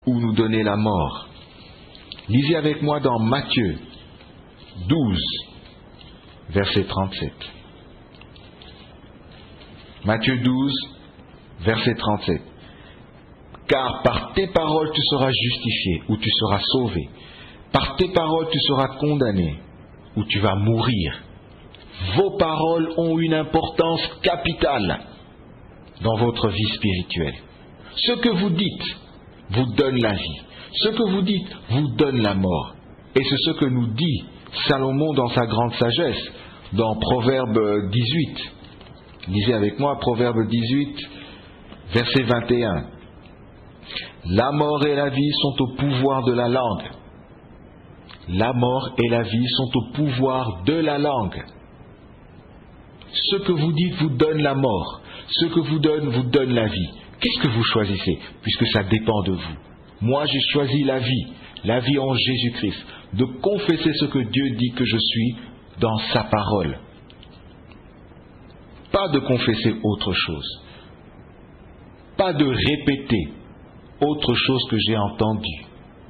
ou nous donner la mort. Lisez avec moi dans Matthieu 12, verset 37. Matthieu 12, verset 37. Car par tes paroles tu seras justifié ou tu seras sauvé. Par tes paroles tu seras condamné ou tu vas mourir. Vos paroles ont une importance capitale dans votre vie spirituelle. Ce que vous dites vous donne la vie. Ce que vous dites vous donne la mort. Et c'est ce que nous dit Salomon dans sa grande sagesse, dans Proverbe 18. Lisez avec moi Proverbe 18, verset 21. La mort et la vie sont au pouvoir de la langue. La mort et la vie sont au pouvoir de la langue. Ce que vous dites vous donne la mort. Ce que vous donne la vie. Qu'est-ce que vous choisissez? Puisque ça dépend de vous. Moi, j'ai choisi la vie en Jésus-Christ, de confesser ce que Dieu dit que je suis dans sa parole. Pas de confesser autre chose. Pas de répéter autre chose que j'ai entendu.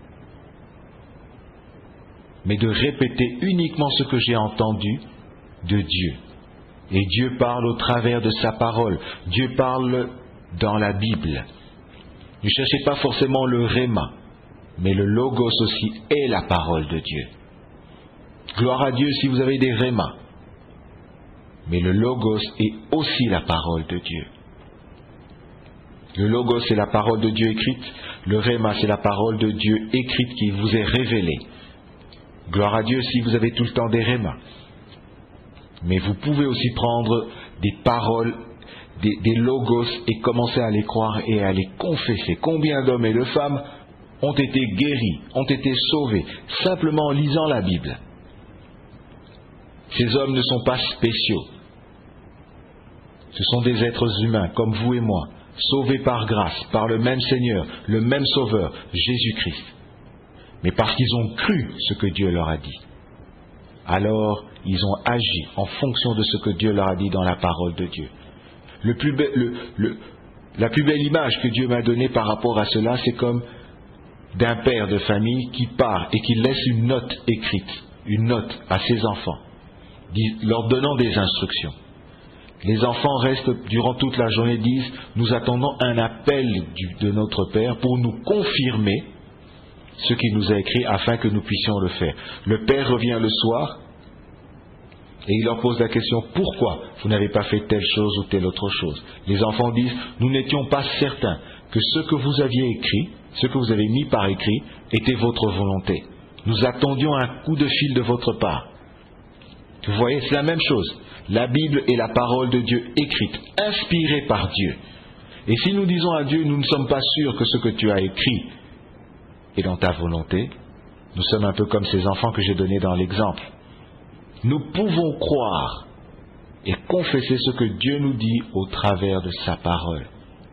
Mais de répéter uniquement ce que j'ai entendu de Dieu. Et Dieu parle au travers de sa parole. Dieu parle dans la Bible. Ne cherchez pas forcément le réma, mais le logos aussi est la parole de Dieu. Gloire à Dieu si vous avez des rémas. Mais le logos est aussi la parole de Dieu. Le logos c'est la parole de Dieu écrite. Le réma c'est la parole de Dieu écrite qui vous est révélée. Gloire à Dieu si vous avez tout le temps des rémas. Mais vous pouvez aussi prendre des paroles, des logos et commencer à les croire et à les confesser. Combien d'hommes et de femmes ont été guéris, ont été sauvés, simplement en lisant la Bible. Ces hommes ne sont pas spéciaux. Ce sont des êtres humains comme vous et moi, sauvés par grâce, par le même Seigneur, le même Sauveur, Jésus-Christ. Mais parce qu'ils ont cru ce que Dieu leur a dit. Alors, ils ont agi en fonction de ce que Dieu leur a dit dans la parole de Dieu. La plus belle image que Dieu m'a donnée par rapport à cela, c'est comme d'un père de famille qui part et qui laisse une note écrite, une note à ses enfants, leur donnant des instructions. Les enfants restent durant toute la journée, disent, nous attendons un appel de notre Père pour nous confirmer ce qu'il nous a écrit afin que nous puissions le faire. Le Père revient le soir et il leur pose la question, pourquoi vous n'avez pas fait telle chose ou telle autre chose? Les enfants disent, nous n'étions pas certains que ce que vous aviez écrit, ce que vous avez mis par écrit, était votre volonté. Nous attendions un coup de fil de votre part. Vous voyez, c'est la même chose. La Bible est la parole de Dieu écrite, inspirée par Dieu. Et si nous disons à Dieu, nous ne sommes pas sûrs que ce que tu as écrit est dans ta volonté, nous sommes un peu comme ces enfants que j'ai donnés dans l'exemple. Nous pouvons croire et confesser ce que Dieu nous dit au travers de sa parole.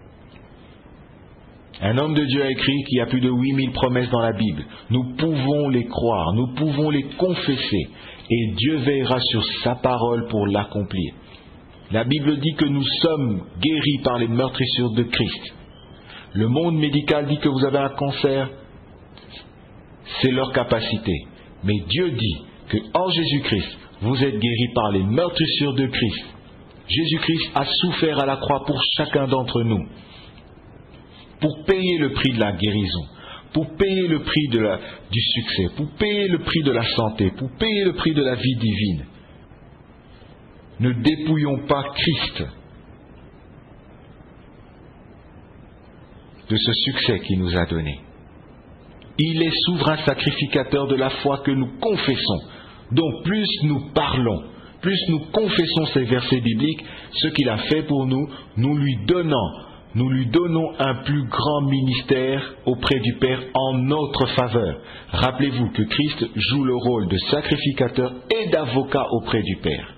Un homme de Dieu a écrit qu'il y a plus de 8000 promesses dans la Bible. Nous pouvons les croire, nous pouvons les confesser et Dieu veillera sur sa parole pour l'accomplir. La Bible dit que nous sommes guéris par les meurtrissures de Christ. Le monde médical dit que vous avez un cancer, c'est leur capacité. Mais Dieu dit qu'en Jésus-Christ, vous êtes guéris par les meurtrissures de Christ. Jésus-Christ a souffert à la croix pour chacun d'entre nous, pour payer le prix de la guérison, pour payer le prix du succès, pour payer le prix de la santé, pour payer le prix de la vie divine. Ne dépouillons pas Christ de ce succès qu'il nous a donné. Il est souverain sacrificateur de la foi que nous confessons. Donc plus nous parlons, plus nous confessons ces versets bibliques, ce qu'il a fait pour nous, nous lui donnons un plus grand ministère auprès du Père en notre faveur. Rappelez-vous que Christ joue le rôle de sacrificateur et d'avocat auprès du Père.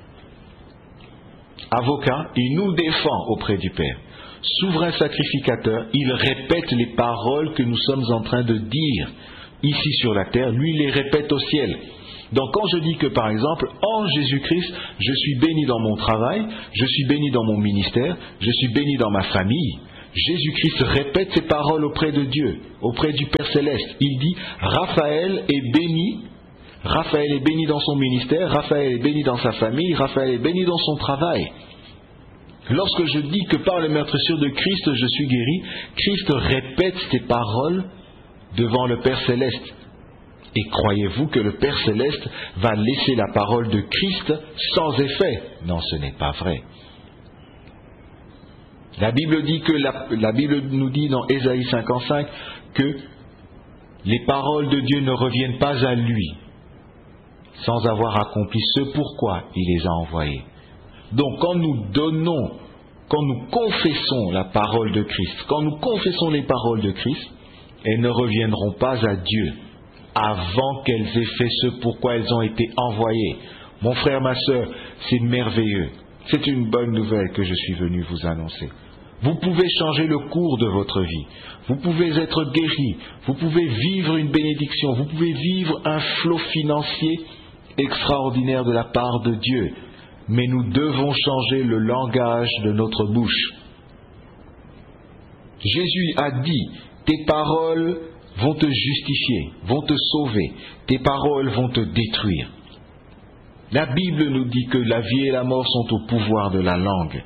Avocat, il nous défend auprès du Père. Souverain sacrificateur, il répète les paroles que nous sommes en train de dire ici sur la terre, lui il les répète au ciel. Donc quand je dis que par exemple, en Jésus-Christ, je suis béni dans mon travail, je suis béni dans mon ministère, je suis béni dans ma famille, Jésus-Christ répète ces paroles auprès de Dieu, auprès du Père Céleste. Il dit, Raphaël est béni dans son ministère, Raphaël est béni dans sa famille, Raphaël est béni dans son travail. Lorsque je dis que par le meurtrissure de Christ je suis guéri, Christ répète ces paroles devant le Père Céleste. Et croyez-vous que le Père Céleste va laisser la parole de Christ sans effet? Non, ce n'est pas vrai. La Bible nous dit dans Ésaïe 55 que les paroles de Dieu ne reviennent pas à lui sans avoir accompli ce pourquoi il les a envoyées. Donc quand nous confessons la parole de Christ, quand nous confessons les paroles de Christ, elles ne reviendront pas à Dieu avant qu'elles aient fait ce pourquoi elles ont été envoyées. Mon frère, ma sœur, c'est merveilleux. C'est une bonne nouvelle que je suis venu vous annoncer. Vous pouvez changer le cours de votre vie. Vous pouvez être guéri. Vous pouvez vivre une bénédiction. Vous pouvez vivre un flot financier extraordinaire de la part de Dieu. Mais nous devons changer le langage de notre bouche. Jésus a dit, tes paroles vont te justifier, vont te sauver. Tes paroles vont te détruire. La Bible nous dit que la vie et la mort sont au pouvoir de la langue.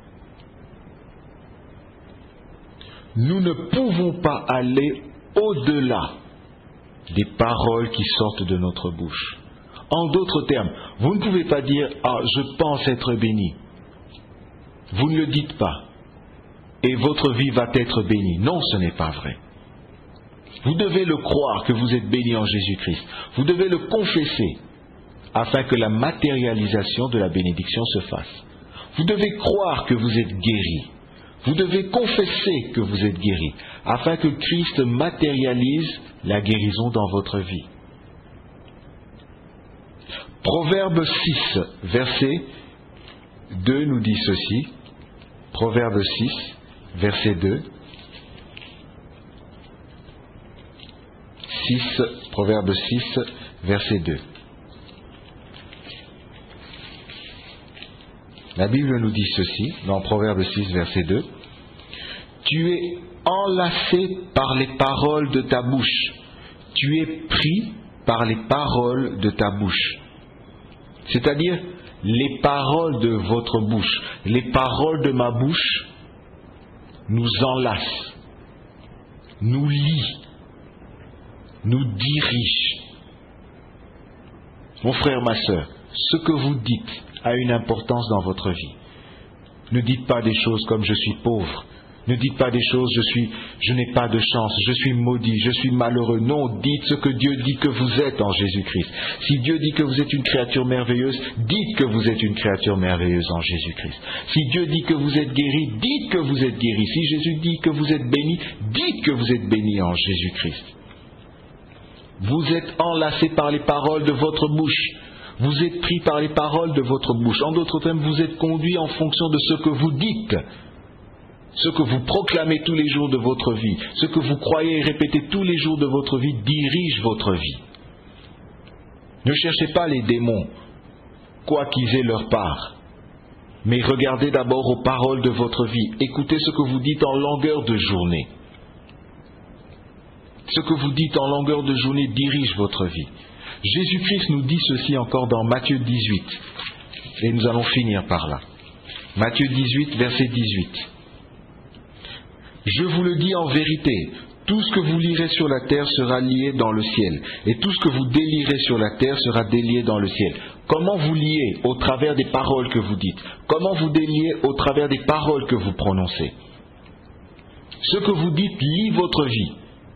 Nous ne pouvons pas aller au-delà des paroles qui sortent de notre bouche. En d'autres termes, vous ne pouvez pas dire « Ah, je pense être béni ». Vous ne le dites pas. Et votre vie va être bénie. Non, ce n'est pas vrai. Vous devez le croire que vous êtes béni en Jésus-Christ. Vous devez le confesser afin que la matérialisation de la bénédiction se fasse. Vous devez croire que vous êtes guéri. Vous devez confesser que vous êtes guéri afin que Christ matérialise la guérison dans votre vie. Proverbe 6, verset 2 nous dit ceci. Proverbe 6, verset 2. Proverbe 6, verset 2. La Bible nous dit ceci, dans Proverbe 6, verset 2. Tu es enlacé par les paroles de ta bouche. Tu es pris par les paroles de ta bouche. C'est-à-dire, les paroles de votre bouche, les paroles de ma bouche nous enlacent, nous lient, nous dirigent. Mon frère, ma sœur, ce que vous dites a une importance dans votre vie. Ne dites pas des choses comme je suis pauvre. Ne dites pas des choses je n'ai pas de chance, je suis maudit, je suis malheureux. Non, dites ce que Dieu dit que vous êtes en Jésus-Christ. Si Dieu dit que vous êtes une créature merveilleuse, dites que vous êtes une créature merveilleuse en Jésus-Christ. Si Dieu dit que vous êtes guéri, dites que vous êtes guéri. Si Jésus dit que vous êtes béni, dites que vous êtes béni en Jésus-Christ. Vous êtes enlacés par les paroles de votre bouche. Vous êtes pris par les paroles de votre bouche. En d'autres termes, vous êtes conduit en fonction de ce que vous dites. Ce que vous proclamez tous les jours de votre vie, ce que vous croyez et répétez tous les jours de votre vie, dirige votre vie. Ne cherchez pas les démons, quoi qu'ils aient leur part, mais regardez d'abord aux paroles de votre vie. Écoutez ce que vous dites en longueur de journée. Ce que vous dites en longueur de journée dirige votre vie. Jésus-Christ nous dit ceci encore dans Matthieu 18, et nous allons finir par là. Matthieu 18, verset 18. Je vous le dis en vérité, tout ce que vous lirez sur la terre sera lié dans le ciel, et tout ce que vous délierez sur la terre sera délié dans le ciel. Comment vous liez au travers des paroles que vous dites? Comment vous déliez au travers des paroles que vous prononcez? Ce que vous dites lie votre vie.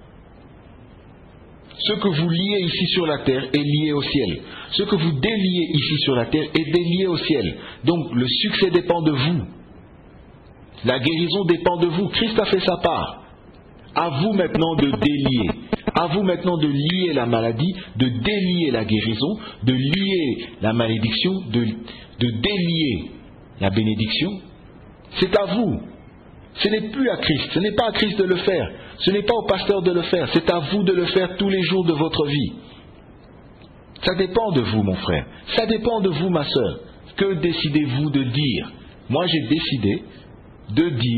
Ce que vous liez ici sur la terre est lié au ciel. Ce que vous déliez ici sur la terre est délié au ciel. Donc le succès dépend de vous. La guérison dépend de vous. Christ a fait sa part. À vous maintenant de délier. À vous maintenant de lier la maladie, de délier la guérison, de lier la malédiction, de délier la bénédiction. C'est à vous. Ce n'est plus à Christ. Ce n'est pas à Christ de le faire. Ce n'est pas au pasteur de le faire. C'est à vous de le faire tous les jours de votre vie. Ça dépend de vous, mon frère. Ça dépend de vous, ma sœur. Que décidez-vous de dire? Moi, j'ai décidé de dire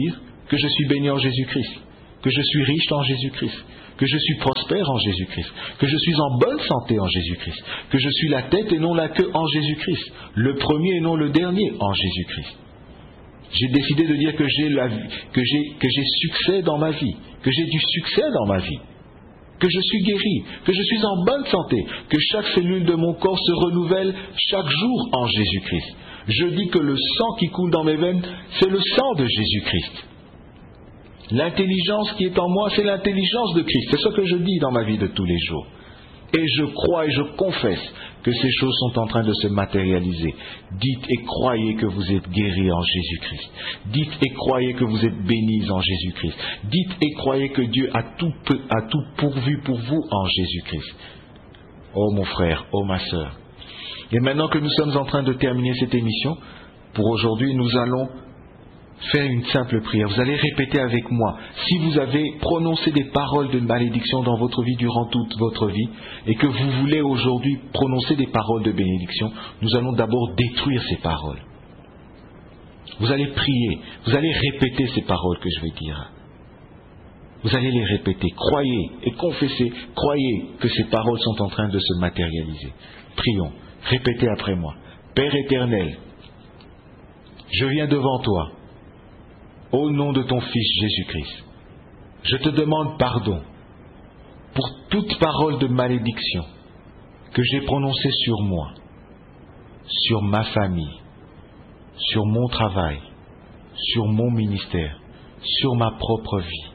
que je suis béni en Jésus-Christ, que je suis riche en Jésus-Christ, que je suis prospère en Jésus-Christ, que je suis en bonne santé en Jésus-Christ, que je suis la tête et non la queue en Jésus-Christ, le premier et non le dernier en Jésus-Christ. J'ai décidé de dire que j'ai succès dans ma vie, que j'ai du succès dans ma vie, que je suis guéri, que je suis en bonne santé, que chaque cellule de mon corps se renouvelle chaque jour en Jésus-Christ. Je dis que le sang qui coule dans mes veines, c'est le sang de Jésus-Christ. L'intelligence qui est en moi, c'est l'intelligence de Christ. C'est ce que je dis dans ma vie de tous les jours. Et je crois et je confesse que ces choses sont en train de se matérialiser. Dites et croyez que vous êtes guéris en Jésus-Christ. Dites et croyez que vous êtes bénis en Jésus-Christ. Dites et croyez que Dieu a tout pourvu pour vous en Jésus-Christ. Oh mon frère, oh ma sœur. Et maintenant que nous sommes en train de terminer cette émission, pour aujourd'hui, nous allons faire une simple prière. Vous allez répéter avec moi. Si vous avez prononcé des paroles de malédiction dans votre vie durant toute votre vie et que vous voulez aujourd'hui prononcer des paroles de bénédiction, nous allons d'abord détruire ces paroles. Vous allez prier, vous allez répéter ces paroles que je vais dire. Vous allez les répéter. Croyez et confessez, croyez que ces paroles sont en train de se matérialiser. Prions. Répétez après moi. Père éternel, je viens devant toi. Au nom de ton Fils Jésus-Christ, je te demande pardon pour toute parole de malédiction que j'ai prononcée sur moi, sur ma famille, sur mon travail, sur mon ministère, sur ma propre vie.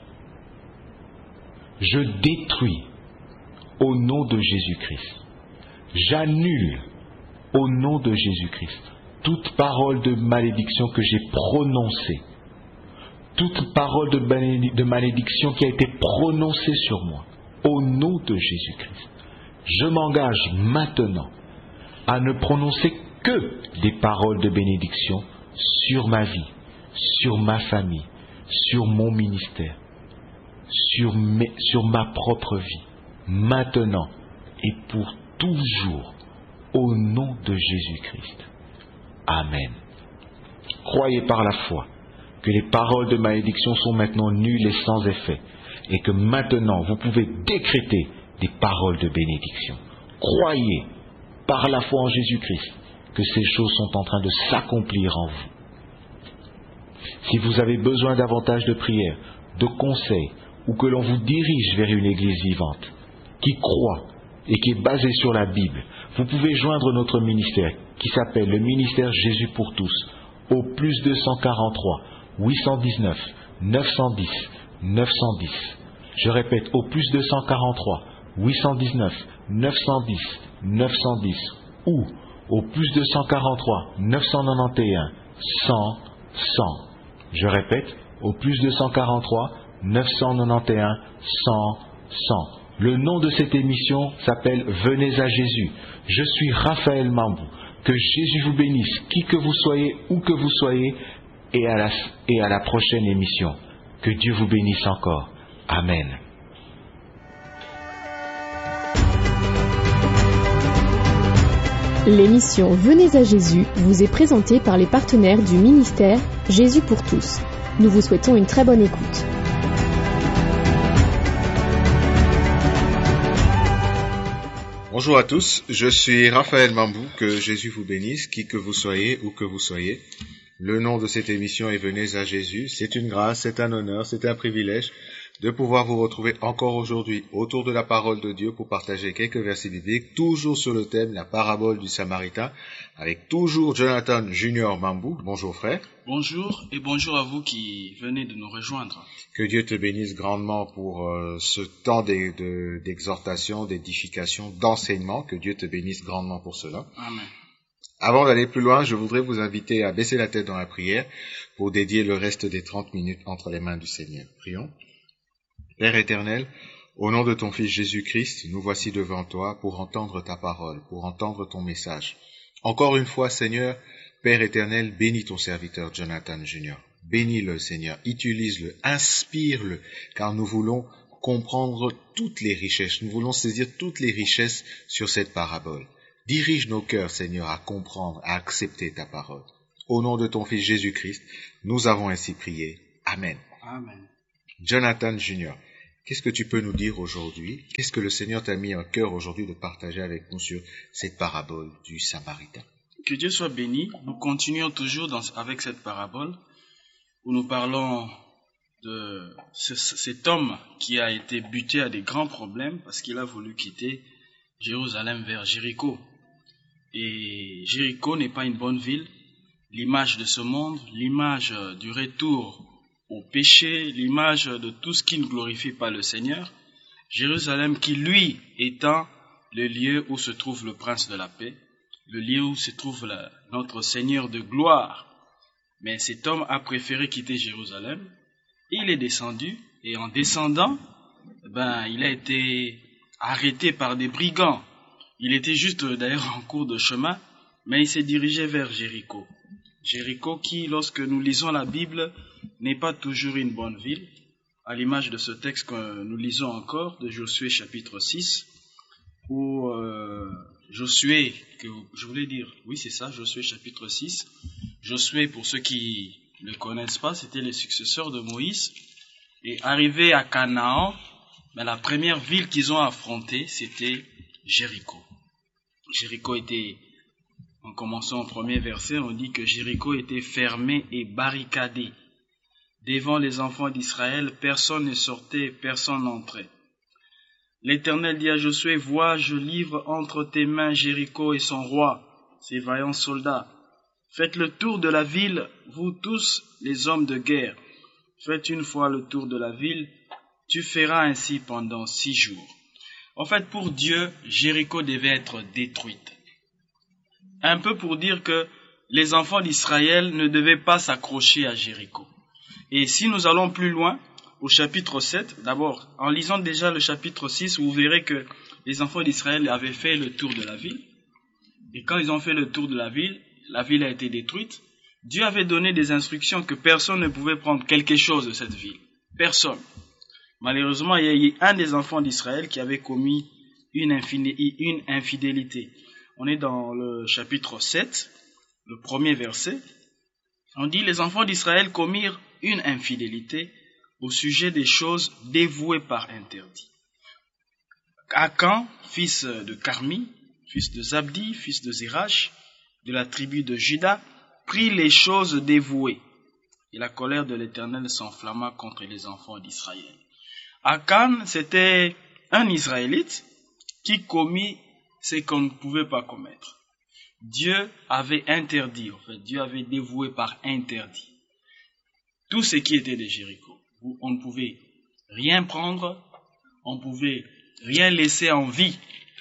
Je détruis au nom de Jésus-Christ. J'annule au nom de Jésus-Christ toute parole de malédiction que j'ai prononcée. Toute parole de malédiction qui a été prononcée sur moi, au nom de Jésus-Christ. Je m'engage maintenant à ne prononcer que des paroles de bénédiction sur ma vie, sur ma famille, sur mon ministère, sur ma propre vie, maintenant et pour toujours, au nom de Jésus-Christ. Amen. Croyez par la foi que les paroles de malédiction sont maintenant nulles et sans effet, et que maintenant vous pouvez décréter des paroles de bénédiction. Croyez par la foi en Jésus-Christ que ces choses sont en train de s'accomplir en vous. Si vous avez besoin davantage de prières, de conseils, ou que l'on vous dirige vers une église vivante, qui croit et qui est basée sur la Bible, vous pouvez joindre notre ministère, qui s'appelle le ministère Jésus pour tous, au +243 819 910 910. Je répète, au +243 819 910 910 ou au +243 991 100 100. Je répète, au +243 991 100 100. Le nom de cette émission s'appelle Venez à Jésus. Je suis Raphaël Mambou. Que Jésus vous bénisse, qui que vous soyez, où que vous soyez, et à la prochaine émission. Que Dieu vous bénisse encore. Amen. L'émission Venez à Jésus vous est présentée par les partenaires du ministère Jésus pour tous. Nous vous souhaitons une très bonne écoute. Bonjour à tous, je suis Raphaël Mambou, que Jésus vous bénisse, qui que vous soyez, où que vous soyez. Le nom de cette émission est Venez à Jésus. C'est une grâce, c'est un honneur, c'est un privilège de pouvoir vous retrouver encore aujourd'hui autour de la parole de Dieu pour partager quelques versets bibliques, toujours sur le thème la parabole du Samaritain, avec toujours Jonathan Junior Mambou. Bonjour frère. Bonjour et bonjour à vous qui venez de nous rejoindre. Que Dieu te bénisse grandement pour ce temps d'exhortation, d'édification, d'enseignement. Que Dieu te bénisse grandement pour cela. Amen. Avant d'aller plus loin, je voudrais vous inviter à baisser la tête dans la prière pour dédier le reste des 30 minutes entre les mains du Seigneur. Prions. Père éternel, au nom de ton Fils Jésus-Christ, nous voici devant toi pour entendre ta parole, pour entendre ton message. Encore une fois, Seigneur, Père éternel, bénis ton serviteur Jonathan Junior. Bénis-le, Seigneur, utilise-le, inspire-le, car nous voulons comprendre toutes les richesses, nous voulons saisir toutes les richesses sur cette parabole. Dirige nos cœurs, Seigneur, à comprendre, à accepter ta parole. Au nom de ton Fils Jésus-Christ, nous avons ainsi prié. Amen. Amen. Jonathan Junior, qu'est-ce que tu peux nous dire aujourd'hui? Qu'est-ce que le Seigneur t'a mis en cœur aujourd'hui de partager avec nous sur cette parabole du Samaritain? Que Dieu soit béni. Nous continuons toujours avec cette parabole où nous parlons de cet homme qui a été buté à des grands problèmes parce qu'il a voulu quitter Jérusalem vers Jéricho. Et Jéricho n'est pas une bonne ville. L'image de ce monde, l'image du retour au péché, l'image de tout ce qui ne glorifie pas le Seigneur. Jérusalem qui, lui, étant le lieu où se trouve le prince de la paix, le lieu où se trouve notre Seigneur de gloire. Mais cet homme a préféré quitter Jérusalem. Il est descendu, et en descendant, il a été arrêté par des brigands. Il était juste d'ailleurs en cours de chemin, mais il s'est dirigé vers Jéricho. Jéricho qui, lorsque nous lisons la Bible, n'est pas toujours une bonne ville, à l'image de ce texte que nous lisons encore, de Josué chapitre 6, où Josué, Josué chapitre 6, Josué, pour ceux qui ne le connaissent pas, c'était le successeur de Moïse, et arrivé à Canaan, la première ville qu'ils ont affrontée, c'était Jéricho. Jéricho était, en commençant au premier verset, on dit que Jéricho était fermé et barricadé. Devant les enfants d'Israël, personne ne sortait, personne n'entrait. L'Éternel dit à Josué, vois, je livre entre tes mains Jéricho et son roi, ses vaillants soldats. Faites le tour de la ville, vous tous les hommes de guerre. Faites une fois le tour de la ville, tu feras ainsi pendant 6 jours. En fait, pour Dieu, Jéricho devait être détruite. Un peu pour dire que les enfants d'Israël ne devaient pas s'accrocher à Jéricho. Et si nous allons plus loin, au chapitre 7, d'abord, en lisant déjà le chapitre 6, vous verrez que les enfants d'Israël avaient fait le tour de la ville. Et quand ils ont fait le tour de la ville a été détruite. Dieu avait donné des instructions que personne ne pouvait prendre quelque chose de cette ville. Personne. Malheureusement, il y a eu un des enfants d'Israël qui avait commis une infidélité. On est dans le chapitre 7, le premier verset. On dit, les enfants d'Israël commirent une infidélité au sujet des choses dévouées par interdit. Akan, fils de Carmi, fils de Zabdi, fils de Zérach, de la tribu de Juda, prit les choses dévouées. Et la colère de l'Éternel s'enflamma contre les enfants d'Israël. Akan, c'était un Israélite qui commit ce qu'on ne pouvait pas commettre. Dieu avait interdit, Dieu avait dévoué par interdit tout ce qui était de Jéricho. On ne pouvait rien prendre, on ne pouvait rien laisser en vie.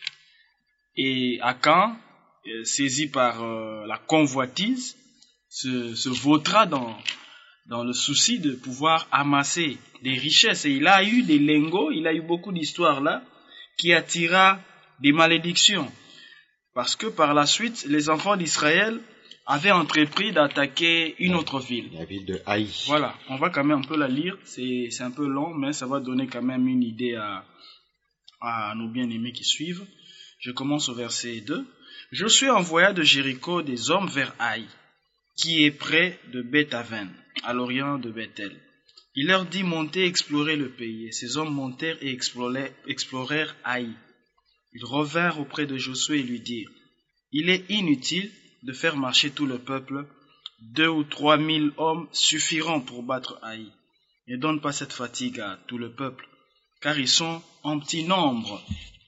Et Akan, saisi par la convoitise, se vautra dans le souci de pouvoir amasser des richesses. Et il a eu des lingots, il a eu beaucoup d'histoires là, qui attira des malédictions. Parce que par la suite, les enfants d'Israël avaient entrepris d'attaquer une autre ville. La ville de Haï. Voilà, on va quand même un peu la lire, c'est un peu long, mais ça va donner quand même une idée à nos bien-aimés qui suivent. Je commence au verset 2. Josué envoya de Jéricho des hommes vers Haï, qui est près de Beth-Aven, à l'orient de Bethel. Il leur dit, montez explorer le pays. Et ces hommes montèrent et explorèrent Haï. Ils revinrent auprès de Josué et lui dirent, il est inutile de faire marcher tout le peuple, 2 ou 3 000 hommes suffiront pour battre Haï. Ne donne pas cette fatigue à tout le peuple, car ils sont en petit nombre.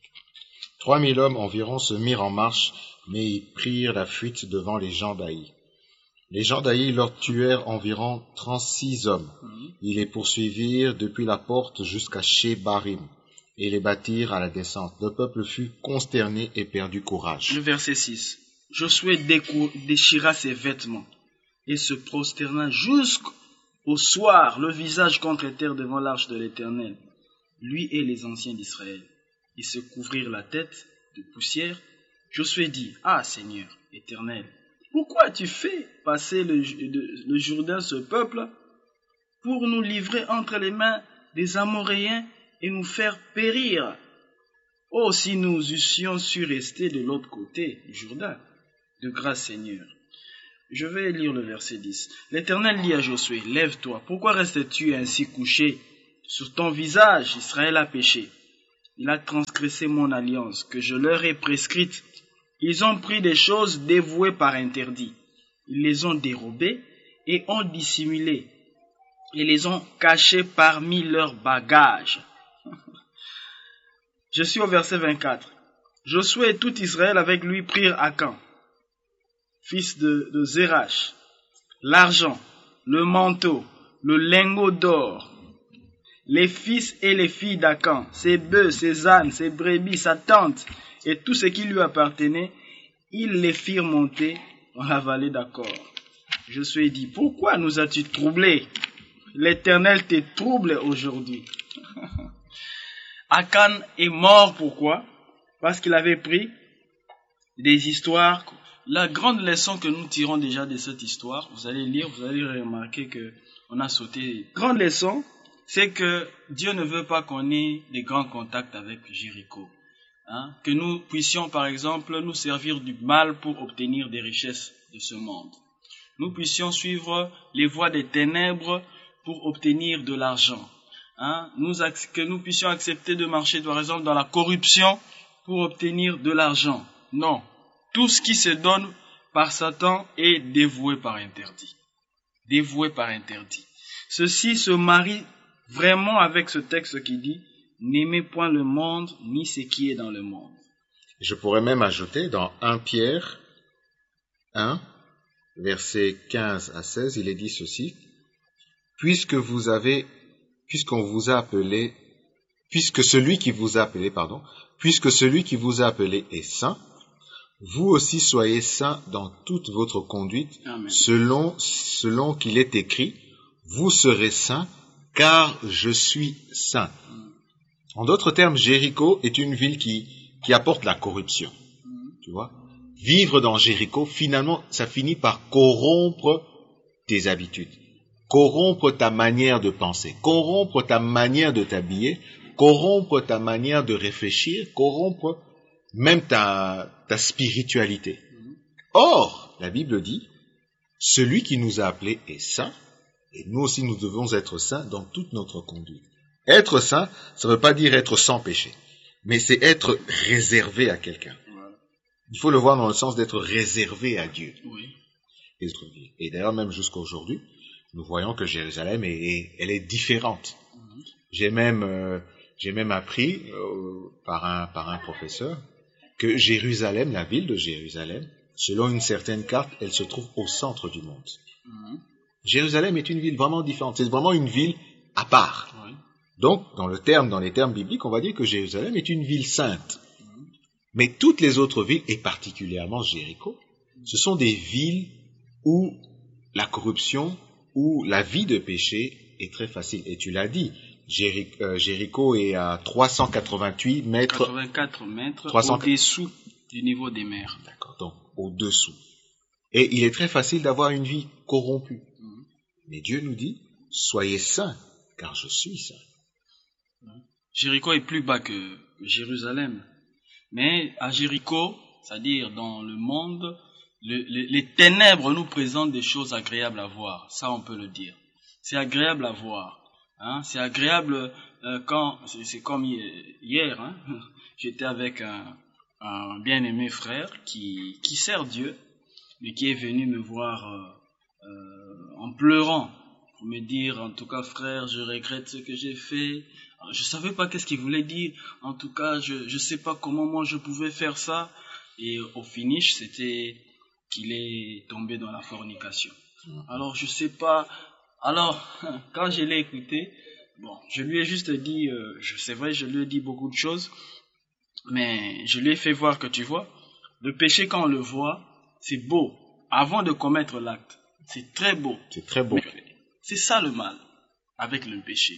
3 000 hommes environ se mirent en marche, mais ils prirent la fuite devant les gens d'Haï. Les gens d'Haï leur tuèrent environ 36 hommes. Ils les poursuivirent depuis la porte jusqu'à Shebarim et les battirent à la descente. Le peuple fut consterné et perdit courage. Le verset 6. Josué déchira ses vêtements et se prosterna jusqu'au soir, le visage contre terre devant l'arche de l'Éternel, lui et les anciens d'Israël. Ils se couvrirent la tête de poussière. Josué dit, ah Seigneur Éternel, pourquoi as-tu fait passer le Jourdain, ce peuple, pour nous livrer entre les mains des Amoréens et nous faire périr? Oh, si nous eussions su rester de l'autre côté du Jourdain, de grâce Seigneur. Je vais lire le verset 10. L'Éternel dit à Josué, lève-toi, pourquoi restes-tu ainsi couché? Sur ton visage, Israël a péché. Il a transgressé mon alliance que je leur ai prescrite. Ils ont pris des choses dévouées par interdit. Ils les ont dérobées et ont dissimulé et les ont cachées parmi leurs bagages. Je suis au verset 24. Josué et tout Israël avec lui prirent Akan, fils de Zérach, l'argent, le manteau, le lingot d'or, les fils et les filles d'Akan, ses bœufs, ses ânes, ses brebis, sa tente, et tout ce qui lui appartenait, ils les firent monter dans la vallée d'Akor. Josué dit, pourquoi nous as-tu troublés? L'Éternel te trouble aujourd'hui. Akan est mort, pourquoi? Parce qu'il avait pris des histoires. La grande leçon que nous tirons déjà de cette histoire, vous allez lire, vous allez remarquer qu'on a sauté. Grande leçon, c'est que Dieu ne veut pas qu'on ait des grands contacts avec Jéricho. Que nous puissions, par exemple, nous servir du mal pour obtenir des richesses de ce monde. Nous puissions suivre les voies des ténèbres pour obtenir de l'argent. Que nous puissions accepter de marcher, par exemple, dans la corruption pour obtenir de l'argent. Non. Tout ce qui se donne par Satan est dévoué par interdit. Dévoué par interdit. Ceci se marie vraiment avec ce texte qui dit « N'aimez point le monde, ni ce qui est dans le monde ». Je pourrais même ajouter dans 1 Pierre 1, versets 15 à 16, il est dit ceci « Puisque celui qui vous a appelé est saint, vous aussi soyez saints dans toute votre conduite, Amen. selon qu'il est écrit, vous serez saints, car je suis saint. En d'autres termes, Jéricho est une ville qui apporte la corruption. Tu vois? Vivre dans Jéricho, finalement, ça finit par corrompre tes habitudes, corrompre ta manière de penser, corrompre ta manière de t'habiller, corrompre ta manière de réfléchir, corrompre même ta spiritualité. Or, la Bible dit, celui qui nous a appelés est saint, et nous aussi nous devons être saints dans toute notre conduite. Être saint, ça ne veut pas dire être sans péché, mais c'est être réservé à quelqu'un. Il faut le voir dans le sens d'être réservé à Dieu. Oui. Et d'ailleurs, même jusqu'à aujourd'hui, nous voyons que Jérusalem, elle est différente. J'ai même appris par un professeur que Jérusalem, la ville de Jérusalem, selon une certaine carte, elle se trouve au centre du monde. Jérusalem est une ville vraiment différente. C'est vraiment une ville à part. Oui. Donc, dans les termes bibliques, on va dire que Jérusalem est une ville sainte. Mais toutes les autres villes, et particulièrement Jéricho, ce sont des villes où la corruption, où la vie de péché est très facile. Et tu l'as dit, Jéricho est à 388 mètres. 84 mètres au-dessous du niveau des mers. D'accord, donc au-dessous. Et il est très facile d'avoir une vie corrompue. Mais Dieu nous dit, soyez saints, car je suis saint. Jéricho est plus bas que Jérusalem. Mais à Jéricho, c'est-à-dire dans le monde, les ténèbres nous présentent des choses agréables à voir. Ça, on peut le dire. C'est agréable à voir. C'est agréable c'est comme hier, j'étais avec un bien-aimé frère qui sert Dieu, mais qui est venu me voir en pleurant pour me dire, en tout cas frère, je regrette ce que j'ai fait. Je savais pas qu'est-ce qu'il voulait dire. En tout cas, je sais pas comment moi je pouvais faire ça. Et au finish, c'était qu'il est tombé dans la fornication. Alors je sais pas. Alors quand je l'ai écouté, bon, je lui ai juste dit, c'est vrai, je lui ai dit beaucoup de choses, mais je lui ai fait voir que tu vois, le péché quand on le voit, c'est beau. Avant de commettre l'acte, c'est très beau. C'est très beau. C'est ça le mal avec le péché.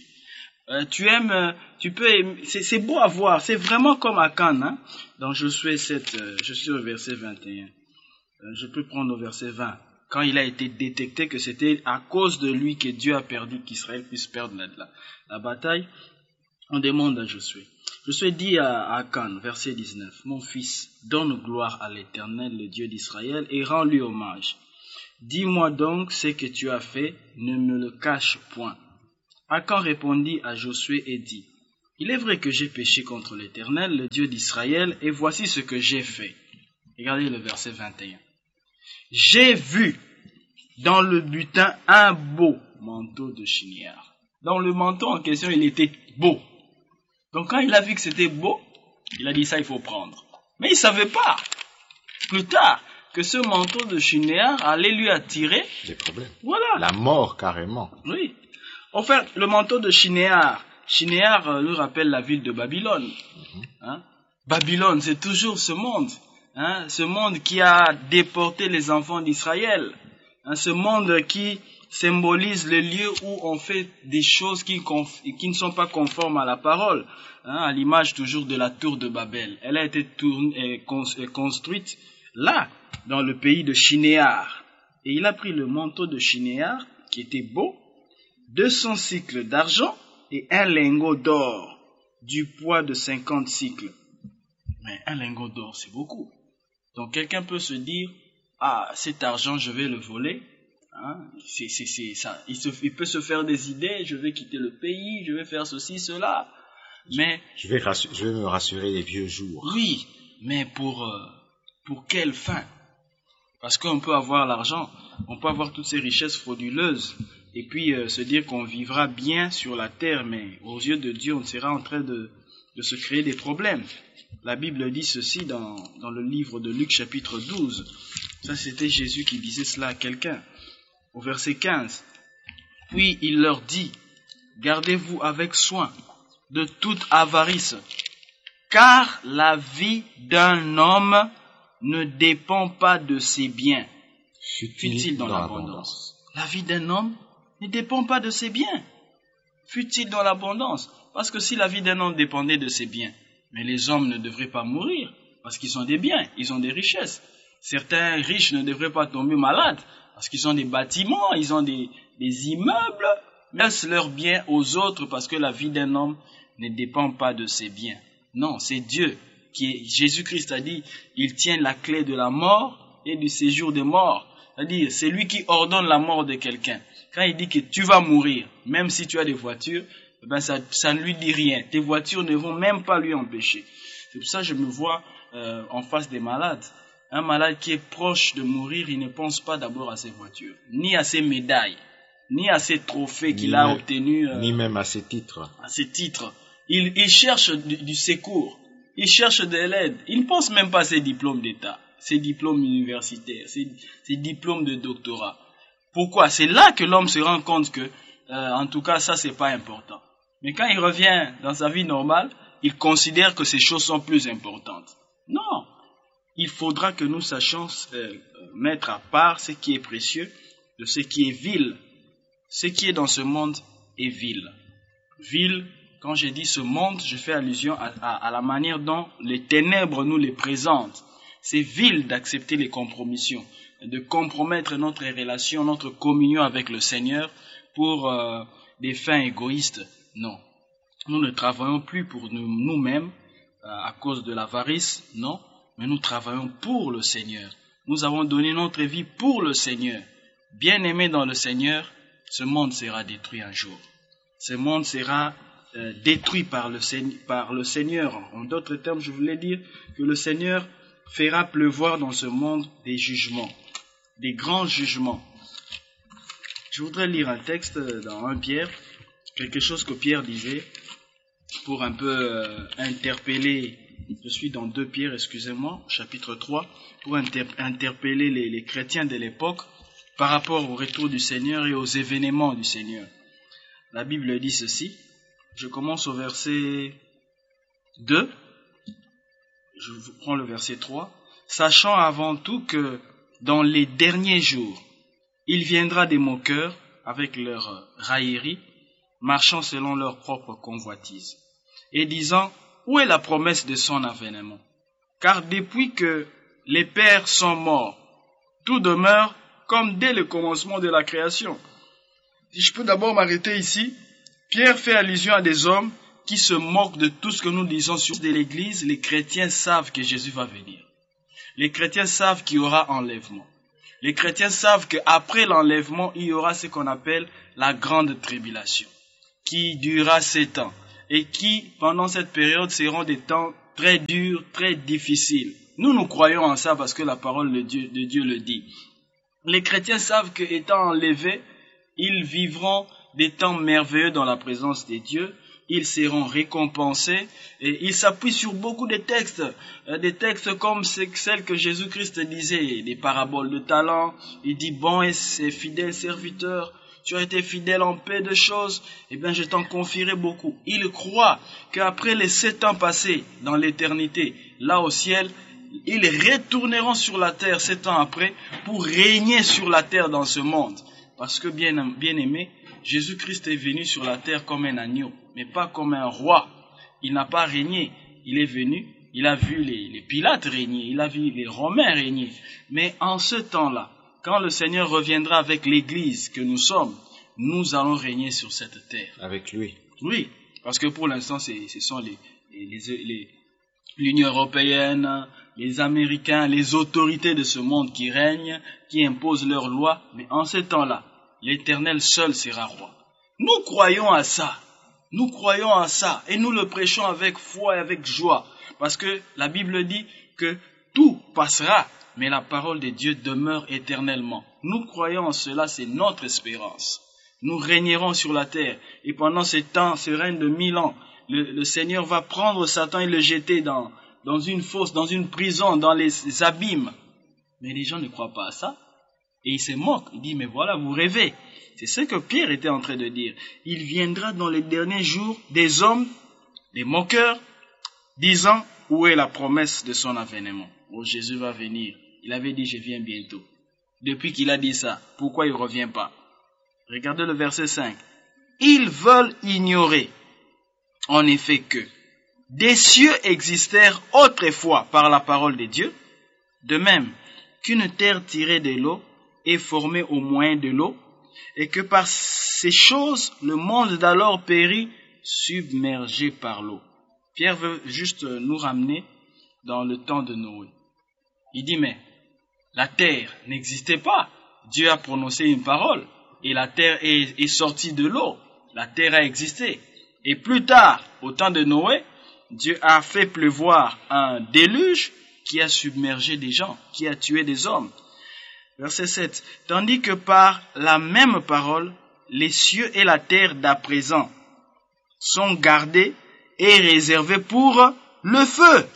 Tu peux aimer, c'est beau à voir, c'est vraiment comme Akan, dans Josué 7, je suis au verset 21. Je peux prendre au verset 20. Quand il a été détecté que c'était à cause de lui que Dieu a perdu, qu'Israël puisse perdre la bataille, on demande à Josué. Josué dit à Akan, verset 19, « Mon fils, donne gloire à l'Éternel, le Dieu d'Israël, et rends-lui hommage. Dis-moi donc ce que tu as fait, ne me le cache point. Akan répondit à Josué et dit, il est vrai que j'ai péché contre l'Éternel, le Dieu d'Israël, et voici ce que j'ai fait. Regardez le verset 21. J'ai vu dans le butin un beau manteau de chignard. Dans le manteau en question, il était beau. Donc quand il a vu que c'était beau, il a dit ça, il faut prendre. Mais il ne savait pas, plus tard, que ce manteau de chignard allait lui attirer Des problèmes. Voilà. La mort, carrément. Oui. En fait, le manteau de Shinéar nous rappelle la ville de Babylone. Hein? Babylone, c'est toujours ce monde. Hein? Ce monde qui a déporté les enfants d'Israël. Hein? Ce monde qui symbolise le lieu où on fait des choses qui ne sont pas conformes à la parole. Hein? À l'image toujours de la tour de Babel. Elle a été construite là, dans le pays de Shinéar. Et il a pris le manteau de Shinéar, qui était beau, 200 cycles d'argent et un lingot d'or du poids de 50 cycles. Mais un lingot d'or, c'est beaucoup. Donc quelqu'un peut se dire, ah, cet argent, je vais le voler. Hein? C'est ça. Il peut se faire des idées, je vais quitter le pays, je vais faire ceci, cela. Mais Je vais me rassurer les vieux jours. oui, mais pour quelle fin? Parce qu'on peut avoir l'argent, on peut avoir toutes ces richesses frauduleuses, et puis se dire qu'on vivra bien sur la terre, mais aux yeux de Dieu, on sera en train de se créer des problèmes. La Bible dit ceci dans le livre de Luc chapitre 12. Ça, c'était Jésus qui disait cela à quelqu'un. Au verset 15. Puis il leur dit, gardez-vous avec soin de toute avarice, car la vie d'un homme ne dépend pas de ses biens. Fut-il dans l'abondance? La vie d'un homme ne dépend pas de ses biens. Fut-il dans l'abondance? Parce que si la vie d'un homme dépendait de ses biens, mais les hommes ne devraient pas mourir, parce qu'ils ont des biens, ils ont des richesses. Certains riches ne devraient pas tomber malades, parce qu'ils ont des bâtiments, ils ont des immeubles, laissent leurs biens aux autres, parce que la vie d'un homme ne dépend pas de ses biens. Non, c'est Dieu. Jésus-Christ a dit, il tient la clé de la mort et du séjour des morts. C'est-à-dire, c'est lui qui ordonne la mort de quelqu'un. Quand il dit que tu vas mourir, même si tu as des voitures, ben ça ne lui dit rien. Tes voitures ne vont même pas lui empêcher. C'est pour ça que je me vois en face des malades. Un malade qui est proche de mourir, il ne pense pas d'abord à ses voitures, ni à ses médailles, ni à ses trophées qu'il a obtenus. Ni même à ses titres. À ses titres. Il cherche du secours. Il cherche de l'aide. Il ne pense même pas à ses diplômes d'État, ses diplômes universitaires, ses diplômes de doctorat. Pourquoi? C'est là que l'homme se rend compte que, en tout cas, ça, c'est pas important. Mais quand il revient dans sa vie normale, il considère que ces choses sont plus importantes. Non. Il faudra que nous sachions mettre à part ce qui est précieux de ce qui est vil. Ce qui est dans ce monde est vil. Vil, quand je dis ce monde, je fais allusion à la manière dont les ténèbres nous les présentent. C'est vil d'accepter les compromissions, de compromettre notre relation, notre communion avec le Seigneur pour des fins égoïstes. Non. Nous ne travaillons plus pour nous-mêmes à cause de l'avarice, non, mais nous travaillons pour le Seigneur. Nous avons donné notre vie pour le Seigneur. Bien-aimés dans le Seigneur, ce monde sera détruit un jour. Ce monde sera détruit par le Seigneur. En d'autres termes, je voulais dire que le Seigneur fera pleuvoir dans ce monde des jugements, des grands jugements. Je voudrais lire un texte dans 1 Pierre, quelque chose que Pierre disait, pour un peu interpeller, je suis dans 2 Pierre, excusez-moi, chapitre 3, pour interpeller les chrétiens de l'époque par rapport au retour du Seigneur et aux événements du Seigneur. La Bible dit ceci, je commence au verset 2, je prends le verset 3, sachant avant tout que dans les derniers jours, il viendra des moqueurs avec leur raillerie, marchant selon leur propre convoitise, et disant, où est la promesse de son avènement? Car depuis que les pères sont morts, tout demeure comme dès le commencement de la création. Si je peux d'abord m'arrêter ici, Pierre fait allusion à des hommes qui se moquent de tout ce que nous disons sur l'Église. Les chrétiens savent que Jésus va venir. Les chrétiens savent qu'il y aura enlèvement. Les chrétiens savent qu'après l'enlèvement, il y aura ce qu'on appelle la grande tribulation, qui durera 7 ans, et qui, pendant cette période, seront des temps très durs, très difficiles. Nous croyons en ça parce que la parole de Dieu le dit. Les chrétiens savent qu'étant enlevés, ils vivront des temps merveilleux dans la présence de Dieu. Ils seront récompensés et ils s'appuient sur beaucoup de textes. Des textes comme celles que Jésus-Christ disait, des paraboles de talents. Il dit, bon et fidèle serviteur, tu as été fidèle en peu de choses, eh bien je t'en confierai beaucoup. Ils croient qu'après les 7 ans passés dans l'éternité, là au ciel, ils retourneront sur la terre 7 ans après pour régner sur la terre dans ce monde. Parce que bien aimé, Jésus-Christ est venu sur la terre comme un agneau, mais pas comme un roi. Il n'a pas régné. Il est venu, il a vu les Pilates régner, il a vu les Romains régner. Mais en ce temps-là, quand le Seigneur reviendra avec l'Église que nous sommes, nous allons régner sur cette terre. Avec lui. Oui, parce que pour l'instant, ce sont l'Union européenne, les Américains, les autorités de ce monde qui règnent, qui imposent leurs lois. Mais en ce temps-là, l'Éternel seul sera roi. Nous croyons à ça. Nous croyons à ça. Et nous le prêchons avec foi et avec joie. Parce que la Bible dit que tout passera, mais la parole de Dieu demeure éternellement. Nous croyons en cela, c'est notre espérance. Nous régnerons sur la terre. Et pendant ce temps, ce règne de 1000 ans, le Seigneur va prendre Satan et le jeter dans une fosse, dans une prison, dans les abîmes. Mais les gens ne croient pas à ça. Et ils se moquent. Ils disent, mais voilà, vous rêvez. C'est ce que Pierre était en train de dire. Il viendra dans les derniers jours des hommes, des moqueurs, disant, où est la promesse de son avènement? Oh, Jésus va venir. Il avait dit, je viens bientôt. Depuis qu'il a dit ça, pourquoi il ne revient pas? Regardez le verset 5. Ils veulent ignorer, en effet, que des cieux existèrent autrefois par la parole de Dieu, de même qu'une terre tirée de l'eau est formée au moyen de l'eau, et que par ces choses, le monde d'alors périt, submergé par l'eau. Pierre veut juste nous ramener dans le temps de Noé. Il dit, mais la terre n'existait pas. Dieu a prononcé une parole, et la terre est sortie de l'eau. La terre a existé. Et plus tard, au temps de Noé, Dieu a fait pleuvoir un déluge qui a submergé des gens, qui a tué des hommes. Verset 7. Tandis que par la même parole, les cieux et la terre d'à présent sont gardés et réservés pour le feu,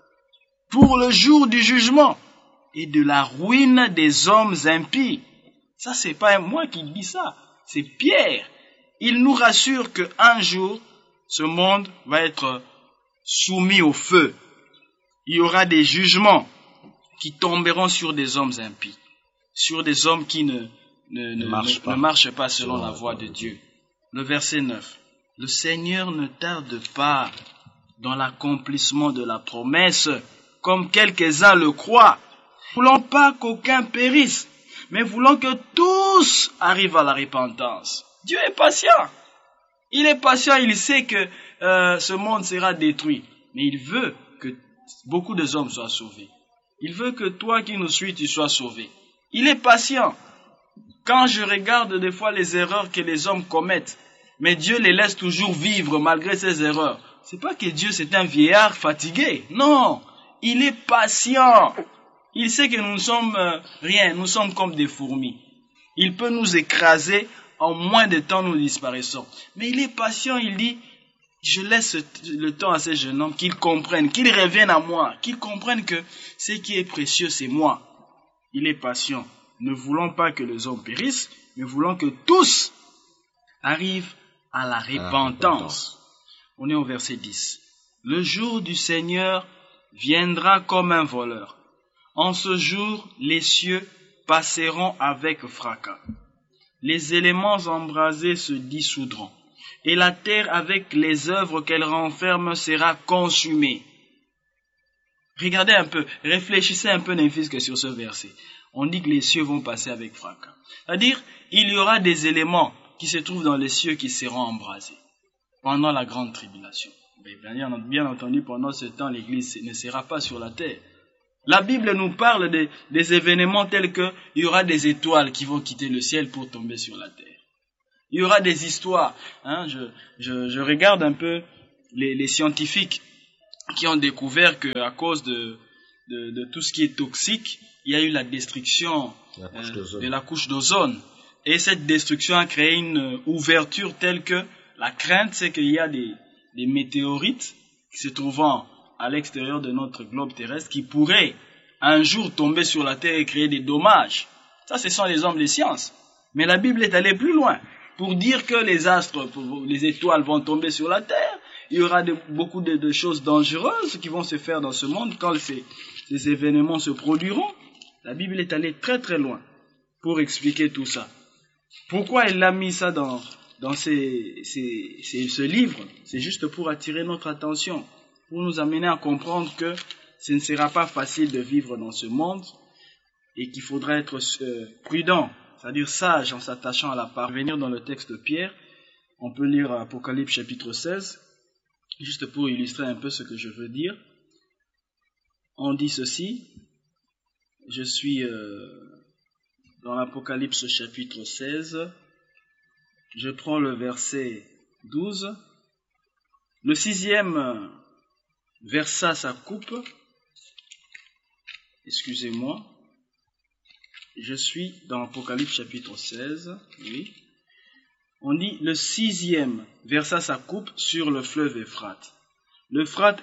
pour le jour du jugement et de la ruine des hommes impies. Ça, c'est pas moi qui dis ça, c'est Pierre. Il nous rassure qu'un jour, ce monde va être soumis au feu. Il y aura des jugements qui tomberont sur des hommes impies, sur des hommes qui ne marchent pas selon la voie de Dieu. Le verset 9. Le Seigneur ne tarde pas dans l'accomplissement de la promesse, comme quelques-uns le croient. Nous ne voulons pas qu'aucun périsse, mais voulons que tous arrivent à la repentance. Dieu est patient. Il est patient, il sait que ce monde sera détruit. Mais il veut que beaucoup de hommes soient sauvés. Il veut que toi qui nous suis, tu sois sauvé. Il est patient. Quand je regarde des fois les erreurs que les hommes commettent, mais Dieu les laisse toujours vivre malgré ces erreurs. C'est pas que Dieu c'est un vieillard fatigué. Non, il est patient. Il sait que nous ne sommes rien, nous sommes comme des fourmis. Il peut nous écraser, en moins de temps nous disparaissons. Mais il est patient, il dit, je laisse le temps à ces jeunes hommes qu'ils comprennent, qu'ils reviennent à moi, qu'ils comprennent que ce qui est précieux c'est moi. Il est patient. Ne voulons pas que les hommes périssent, mais voulons que tous arrivent à la repentance. On est au verset 10. Le jour du Seigneur viendra comme un voleur. En ce jour, les cieux passeront avec fracas. Les éléments embrasés se dissoudront, et la terre avec les œuvres qu'elle renferme sera consumée. Regardez un peu, réfléchissez un peu n'importe sur ce verset. On dit que les cieux vont passer avec fracas. C'est-à-dire, il y aura des éléments qui se trouvent dans les cieux qui seront embrasés pendant la grande tribulation. Bien entendu, pendant ce temps, l'Église ne sera pas sur la terre. La Bible nous parle des événements tels que il y aura des étoiles qui vont quitter le ciel pour tomber sur la terre. Il y aura des histoires. Je regarde un peu les scientifiques qui ont découvert qu'à cause de tout ce qui est toxique, il y a eu la destruction de la couche d'ozone. Et cette destruction a créé une ouverture telle que la crainte, c'est qu'il y a des météorites qui se trouvant à l'extérieur de notre globe terrestre qui pourraient un jour tomber sur la terre et créer des dommages. Ça, ce sont les hommes des sciences. Mais la Bible est allée plus loin pour dire que les astres, les étoiles vont tomber sur la terre. Il y aura beaucoup de choses dangereuses qui vont se faire dans ce monde quand ces événements se produiront. La Bible est allée très très loin pour expliquer tout ça. Pourquoi elle a mis ça dans ce livre? C'est juste pour attirer notre attention, pour nous amener à comprendre que ce ne sera pas facile de vivre dans ce monde et qu'il faudra être prudent, c'est-à-dire sage en s'attachant à la parole. Venir dans le texte de Pierre, on peut lire Apocalypse chapitre 16, juste pour illustrer un peu ce que je veux dire. On dit ceci, je suis dans l'Apocalypse chapitre 16, je prends le verset 12. Le 6e versa sa coupe. Excusez-moi. Je suis dans l'Apocalypse chapitre 16. Oui. On dit le 6e versa sa coupe sur le fleuve Euphrate. L'Euphrate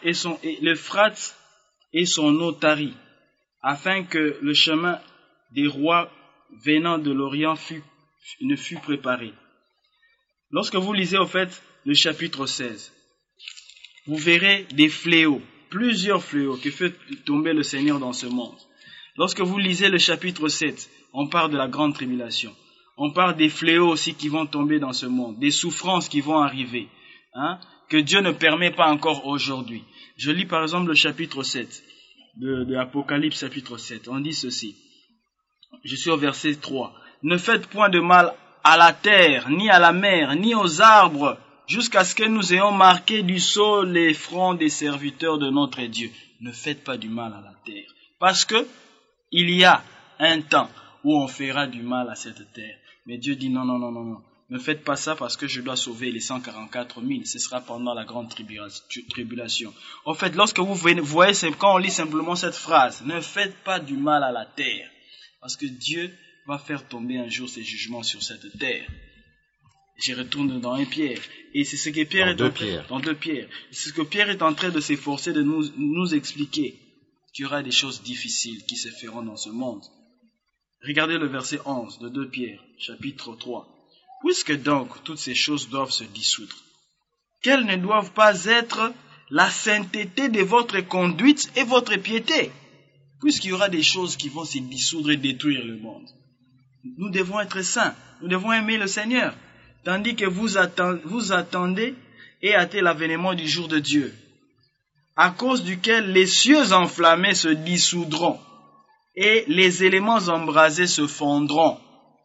et son eau tarit, afin que le chemin des rois venant de l'Orient ne fût préparé. Lorsque vous lisez au fait le chapitre 16, vous verrez des fléaux, plusieurs fléaux que fait tomber le Seigneur dans ce monde. Lorsque vous lisez le chapitre 7, on parle de la grande tribulation. On parle des fléaux aussi qui vont tomber dans ce monde, des souffrances qui vont arriver, que Dieu ne permet pas encore aujourd'hui. Je lis par exemple le chapitre 7 de Apocalypse chapitre 7. On dit ceci. Je suis au verset 3. Ne faites point de mal à la terre, ni à la mer, ni aux arbres, jusqu'à ce que nous ayons marqué du sceau les fronts des serviteurs de notre Dieu. Ne faites pas du mal à la terre. Parce que il y a un temps où on fera du mal à cette terre. Mais Dieu dit non. Ne faites pas ça parce que je dois sauver les 144 000. Ce sera pendant la grande tribulation. En fait, lorsque vous voyez, quand on lit simplement cette phrase, ne faites pas du mal à la terre. Parce que Dieu va faire tomber un jour ses jugements sur cette terre. Je retourne dans 1 Pierre. Et c'est ce que Pierre est en train, dans 2 Pierre. C'est ce que Pierre est en train de s'efforcer de nous expliquer. Qu'il y aura des choses difficiles qui se feront dans ce monde. Regardez le verset 11 de 2 Pierre, chapitre 3. Puisque donc toutes ces choses doivent se dissoudre, quelles ne doivent pas être la sainteté de votre conduite et votre piété? Puisqu'il y aura des choses qui vont se dissoudre et détruire le monde. Nous devons être saints, nous devons aimer le Seigneur, tandis que vous attendez et hâtez l'avènement du jour de Dieu, à cause duquel les cieux enflammés se dissoudront et les éléments embrasés se fondront.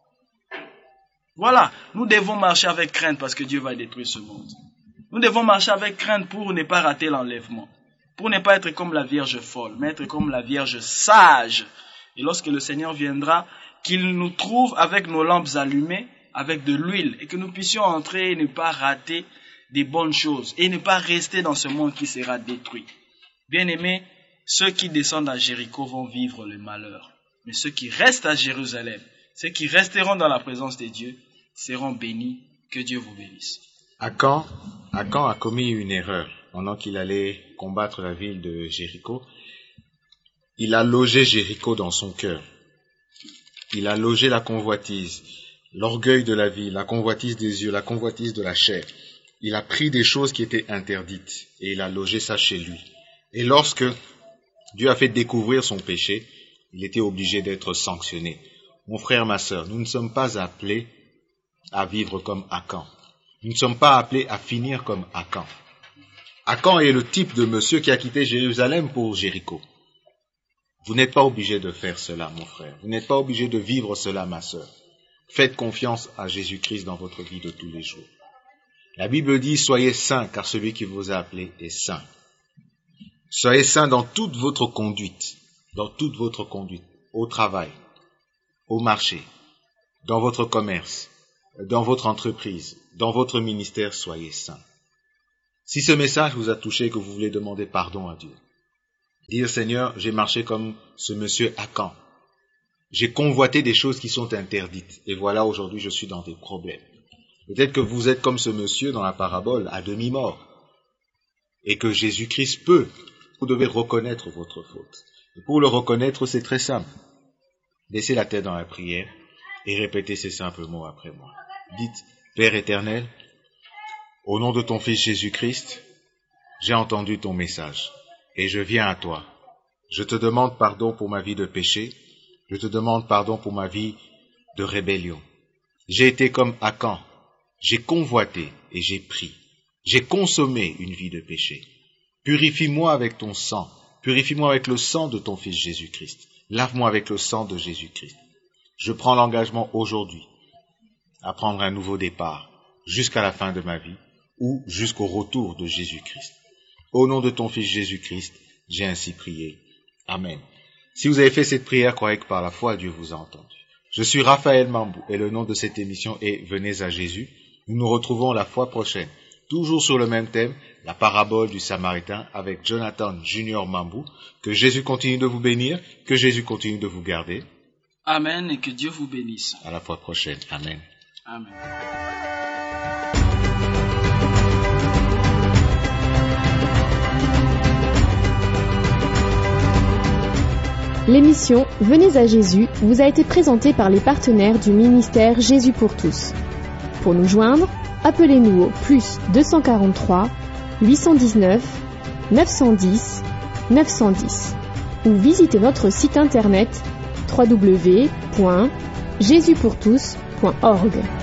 Voilà, nous devons marcher avec crainte parce que Dieu va détruire ce monde. Nous devons marcher avec crainte pour ne pas rater l'enlèvement, pour ne pas être comme la Vierge folle, mais être comme la Vierge sage. Et lorsque le Seigneur viendra, qu'il nous trouve avec nos lampes allumées, avec de l'huile, et que nous puissions entrer et ne pas rater des bonnes choses, et ne pas rester dans ce monde qui sera détruit. Bien-aimés, ceux qui descendent à Jéricho vont vivre le malheur, mais ceux qui restent à Jérusalem, ceux qui resteront dans la présence de Dieu, seront bénis. Que Dieu vous bénisse. Akan a commis une erreur pendant qu'il allait combattre la ville de Jéricho. Il a logé Jéricho dans son cœur. Il a logé la convoitise, l'orgueil de la vie, la convoitise des yeux, la convoitise de la chair. Il a pris des choses qui étaient interdites et il a logé ça chez lui. Et lorsque Dieu a fait découvrir son péché, il était obligé d'être sanctionné. Mon frère, ma sœur, nous ne sommes pas appelés à vivre comme Akan. Nous ne sommes pas appelés à finir comme Akan. Akan est le type de monsieur qui a quitté Jérusalem pour Jéricho. Vous n'êtes pas obligé de faire cela, mon frère. Vous n'êtes pas obligé de vivre cela, ma sœur. Faites confiance à Jésus-Christ dans votre vie de tous les jours. La Bible dit, soyez saints, car celui qui vous a appelé est saint. Soyez saints dans toute votre conduite. dans toute votre conduite, au travail, au marché, dans votre commerce, dans votre entreprise, dans votre ministère, soyez saints. Si ce message vous a touché et que vous voulez demander pardon à Dieu, dire Seigneur, j'ai marché comme ce monsieur Akan. J'ai convoité des choses qui sont interdites et voilà aujourd'hui je suis dans des problèmes. Peut-être que vous êtes comme ce monsieur dans la parabole, à demi-mort, et que Jésus-Christ peut. Vous devez reconnaître votre faute. Et pour le reconnaître, c'est très simple. Baissez la tête dans la prière et répétez ces simples mots après moi. Dites, Père éternel, au nom de ton Fils Jésus-Christ, j'ai entendu ton message et je viens à toi. Je te demande pardon pour ma vie de péché. Je te demande pardon pour ma vie de rébellion. J'ai été comme Akan. J'ai convoité et j'ai pris. J'ai consommé une vie de péché. Purifie-moi avec ton sang. Purifie-moi avec le sang de ton Fils Jésus-Christ. Lave-moi avec le sang de Jésus-Christ. Je prends l'engagement aujourd'hui à prendre un nouveau départ jusqu'à la fin de ma vie ou jusqu'au retour de Jésus-Christ. Au nom de ton Fils Jésus-Christ, j'ai ainsi prié. Amen. Si vous avez fait cette prière, croyez que par la foi, Dieu vous a entendu. Je suis Raphaël Mambou et le nom de cette émission est Venez à Jésus. Nous nous retrouvons la fois prochaine, toujours sur le même thème, la parabole du Samaritain avec Jonathan Junior Mambou. Que Jésus continue de vous bénir, que Jésus continue de vous garder. Amen et que Dieu vous bénisse. À la fois prochaine. Amen. Amen. L'émission Venez à Jésus vous a été présentée par les partenaires du ministère Jésus pour tous. Pour nous joindre, appelez-nous au +2 243 819 910 910 ou visitez notre site internet www.jesuspourtous.org.